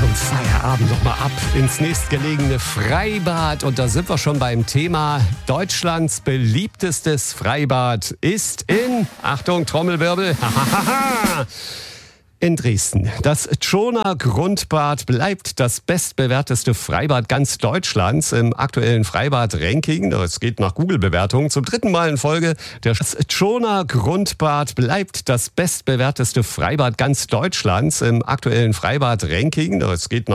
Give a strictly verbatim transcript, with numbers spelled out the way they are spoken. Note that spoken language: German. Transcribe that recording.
zum Feierabend nochmal ab ins nächstgelegene Freibad. Und da sind wir schon beim Thema. Deutschlands beliebtestes Freibad ist in, Achtung, Trommelwirbel, in Dresden. Das Tschoner Grundbad bleibt das bestbewerteste Freibad ganz Deutschlands im aktuellen Freibad-Ranking. Das geht nach Google-Bewertungen zum dritten Mal in Folge. Das Tschoner Grundbad bleibt das bestbewerteste Freibad ganz Deutschlands im aktuellen Freibad-Ranking. Das geht nach